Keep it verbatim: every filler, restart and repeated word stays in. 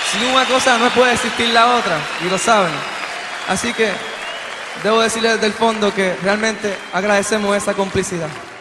sin una cosa no puede existir la otra, y lo saben. Así que debo decirles desde el fondo que realmente agradecemos esa complicidad.